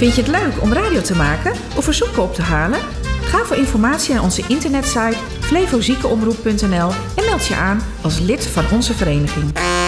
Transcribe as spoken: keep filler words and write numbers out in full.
Vind je het leuk om radio te maken of verzoeken op te halen? Ga voor informatie naar onze internetsite flevoziekenomroep punt n l en meld je aan als lid van onze vereniging.